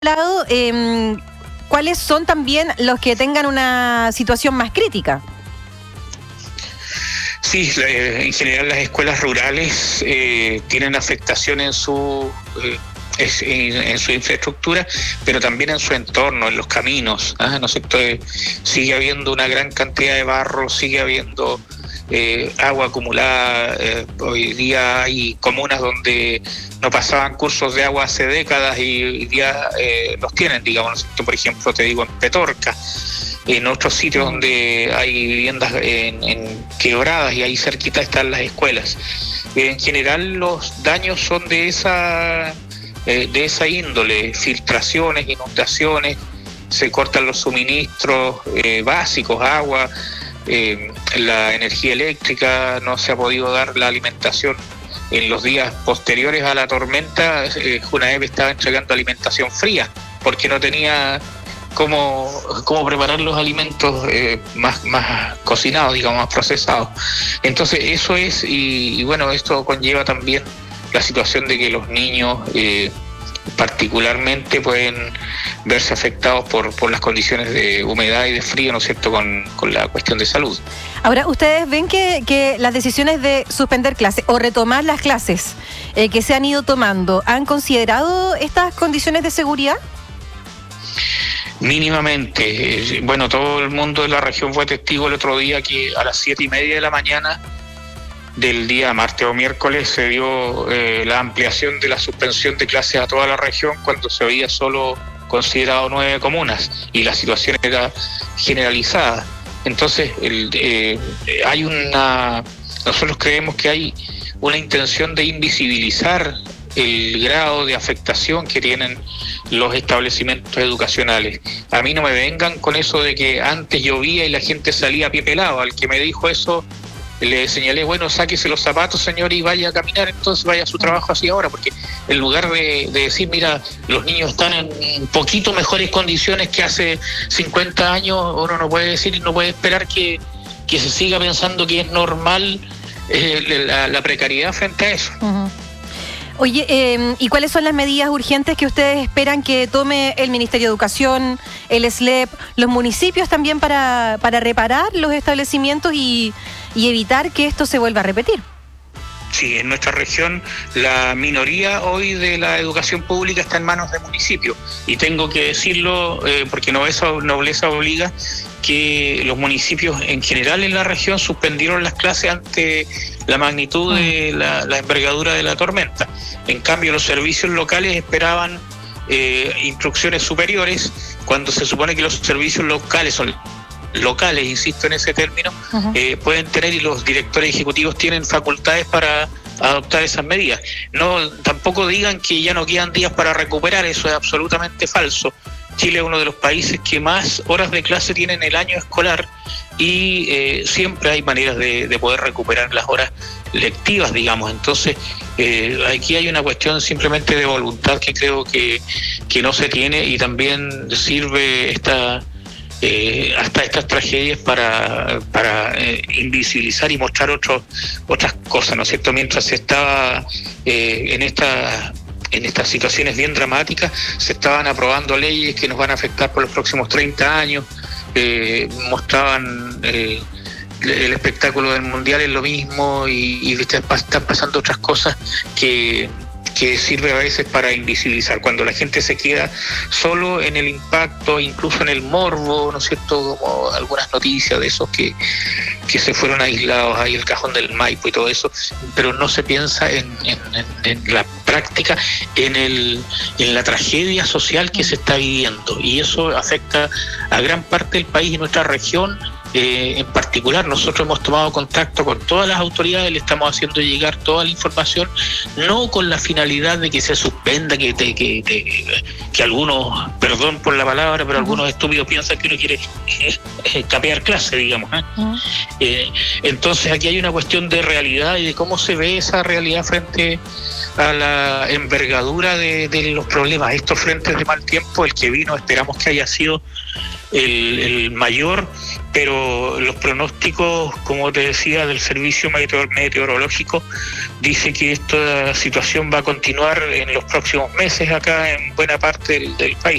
lado, ¿cuáles son también los que tengan una situación más crítica? Sí, en general las escuelas rurales tienen afectación en su infraestructura, pero también en su entorno, en los caminos, ¿no es cierto? Sigue habiendo una gran cantidad de barro, sigue habiendo agua acumulada. Hoy día hay comunas donde no pasaban cursos de agua hace décadas y hoy día los tienen, digamos, ¿no es cierto? Por ejemplo, te digo, en Petorca, en otros sitios donde hay viviendas en quebradas y ahí cerquita están las escuelas. En general los daños son de esa índole: filtraciones, inundaciones, se cortan los suministros básicos, agua, la energía eléctrica, no se ha podido dar la alimentación. En los días posteriores a la tormenta, Junaep estaba entregando alimentación fría porque no tenía cómo preparar los alimentos más cocinados, digamos, más procesados. Entonces eso es, y bueno, esto conlleva también la situación de que los niños particularmente pueden verse afectados por las condiciones de humedad y de frío, ¿no es cierto?, con la cuestión de salud. Ahora, ¿ustedes ven que las decisiones de suspender clases o retomar las clases que se han ido tomando, han considerado estas condiciones de seguridad? Mínimamente. Bueno, todo el mundo de la región fue testigo el otro día que a las 7:30 de la mañana del día martes o miércoles se dio la ampliación de la suspensión de clases a toda la región cuando se había solo considerado 9 comunas y la situación era generalizada. Entonces nosotros creemos que hay una intención de invisibilizar el grado de afectación que tienen los establecimientos educacionales. A mí no me vengan con eso de que antes llovía y la gente salía a pie pelado. Al que me dijo eso le señalé: bueno, sáquese los zapatos, señor, y vaya a caminar, entonces vaya a su trabajo así ahora, porque en lugar de decir, mira, los niños están en un poquito mejores condiciones que hace 50 años, uno no puede decir y no puede esperar que se siga pensando que es normal la precariedad frente a eso. Uh-huh. Oye, ¿y cuáles son las medidas urgentes que ustedes esperan que tome el Ministerio de Educación, el SLEP, los municipios también para reparar los establecimientos y evitar que esto se vuelva a repetir? Sí, en nuestra región la minoría hoy de la educación pública está en manos de municipios, y tengo que decirlo porque nobleza obliga, que los municipios en general en la región suspendieron las clases ante la magnitud de la envergadura de la tormenta. En cambio, los servicios locales esperaban instrucciones superiores, cuando se supone que los servicios locales son locales, insisto en ese término, pueden tener, y los directores ejecutivos tienen facultades para adoptar esas medidas. No, tampoco digan que ya no quedan días para recuperar, eso es absolutamente falso. Chile es uno de los países que más horas de clase tiene en el año escolar y siempre hay maneras de poder recuperar las horas lectivas, digamos. Entonces, aquí hay una cuestión simplemente de voluntad que creo que no se tiene, y también sirve hasta estas tragedias para invisibilizar y mostrar otras cosas, ¿no es cierto? Mientras se estaba en estas situaciones bien dramáticas, se estaban aprobando leyes que nos van a afectar por los próximos 30 años, mostraban el espectáculo del Mundial es lo mismo, y están pasando otras cosas que sirve a veces para invisibilizar. Cuando la gente se queda solo en el impacto, incluso en el morbo, ¿no es cierto?, como algunas noticias de esos que se fueron aislados ahí, el cajón del Maipo y todo eso, pero no se piensa en la práctica, en la tragedia social que se está viviendo, y eso afecta a gran parte del país y nuestra región. En particular, nosotros hemos tomado contacto con todas las autoridades, le estamos haciendo llegar toda la información, no con la finalidad de que se suspenda, que algunos, perdón por la palabra, pero algunos estúpidos piensan que uno quiere capear clase, digamos. Entonces aquí hay una cuestión de realidad y de cómo se ve esa realidad frente a la envergadura de los problemas. Estos frentes de mal tiempo, el que vino, esperamos que haya sido el mayor, pero los pronósticos, como te decía, del servicio meteorológico dice que esta situación va a continuar en los próximos meses acá en buena parte del país.